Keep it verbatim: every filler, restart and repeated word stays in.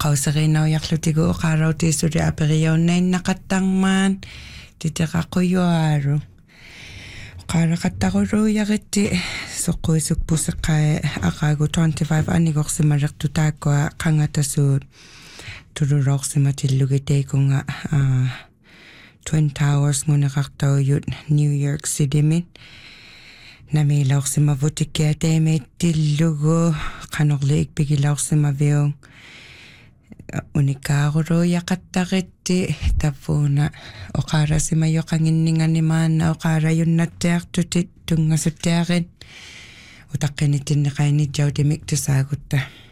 qauserinaujarlutigu uqaarautiissuli aperiunnainnaqattangmaan titeraqujuaru qaaraqattaruruujaritti soqquisukpuseqqai aqaagu twenty-five anigorsimalertu taakkua qangatasuut tululorsimatillugiteikunga Twin Towers nguneqartaujut New York City min namiilaursima vutikkiateemeittillugu qanorliik pigilaursimaviung unikaaruruujaqattaritti tapuuna oqaarasimajoqanginninganimaanna oqaarajunnattaartutit tungasuttiarin utaqqinittinneqainitjautimik tusaagutta